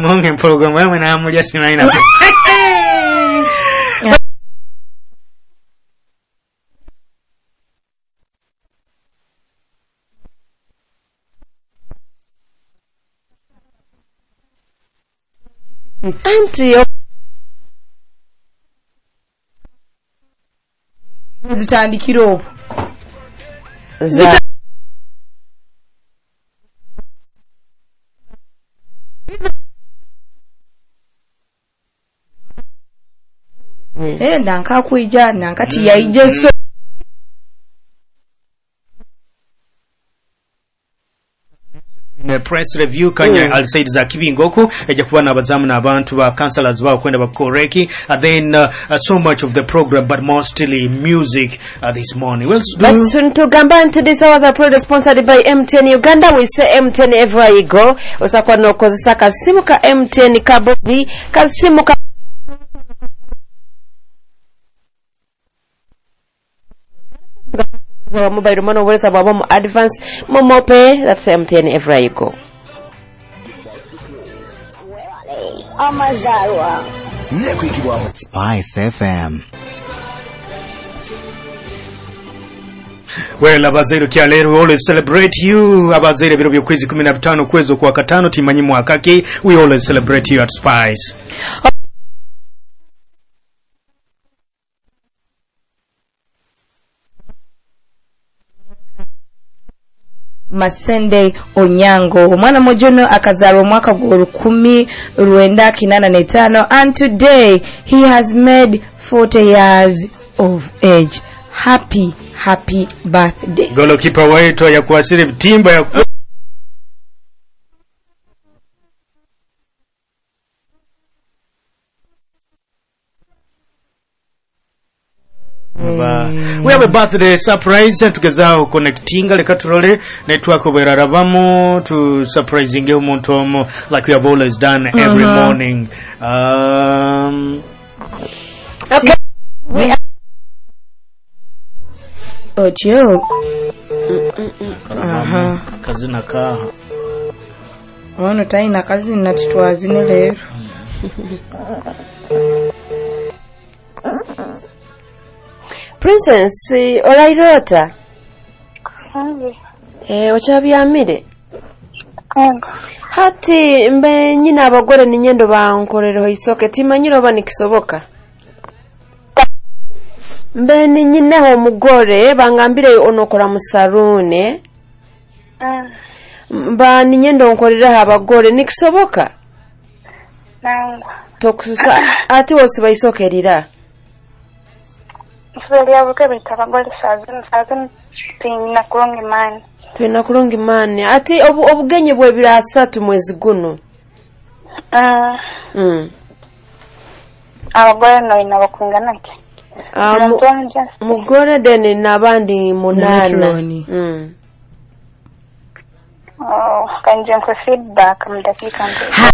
Monge program wewe na amulia sinaina. Anti zitandikiro nanka kuija nankati yaije so press review kanya Alsaid za kibingoku eja kuba nabazamu n'abantu ba counselors bao kwenda bakoreki and then so much of the program but mostly music this morning. Well, but soon to gamba into this hours are proudly sponsored by MTN Uganda. We say MTN everywhere you go. Osakwa no kozesa kasimu ka MTN kabobi kasimu ka mobile money where's about advance momo pay. That's MTN everywhere you go. Amazalwa Spice FM. Well, abazero kia lero, we always celebrate you. Abazero biro byo kwezi 15 kwezi kwa katano timanyi mwakaki. We always celebrate you at Spice. Masende Onyango omwana mojono akazalwa mwaka gwa 1985 and today he has made 40 years of age. Happy birthday. Goalkeeper wetu ya kuasiri timba ya we have a birthday surprise tugezao connecting leka turole network oberarabamo to surprising omuntu omo like we have always done every morning. Okay. Ojo. Kazina ka. Ono taina kazi natitwazine lero. Princess olairota ochabyamire hati mbe nyina abagore ni nyendo bankorereho isoke timanyiro banikisoboka mbe ni nyineho mugore bangambire onokora musarune mba ni nyendo nkorereho abagore nikisoboka nangwa tokusa ati wose bayisokerira Feli abuke bitabagole sazin tina kulonga imani ati obugenye bwe birasatu mwezi guno abagore no inabakungana ki mugore deni nabandi munana kanje ko feedback mudakika